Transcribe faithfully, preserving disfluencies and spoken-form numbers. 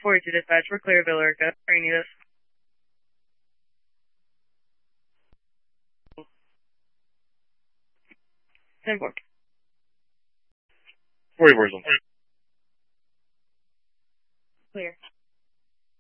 forty-two dispatch, we're clear of Villarica. Where you need us? ten four. forty-four is on.